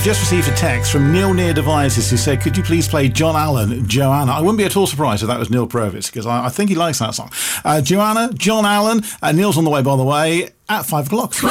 Just received a text from Neil Near Devices who said, could you please play John Allen, Joanna? I wouldn't be at all surprised if that was Neil Provitz, because I think he likes that song. Joanna, John Allen, Neil's on the way, by the way, at 5 o'clock.